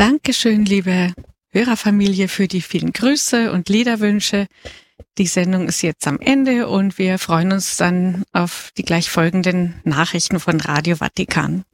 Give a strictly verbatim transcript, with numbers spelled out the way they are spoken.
Dankeschön, liebe Hörerfamilie, für die vielen Grüße und Liederwünsche. Die Sendung ist jetzt am Ende und wir freuen uns dann auf die gleich folgenden Nachrichten von Radio Vatikan.